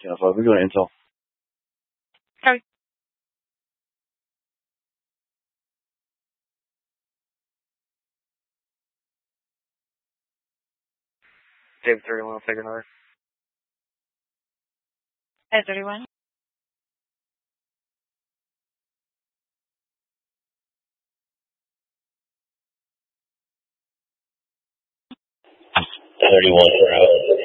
Channel 5, we're doing intel. Sorry. David 31, I'll take another. 31. $31 per hour.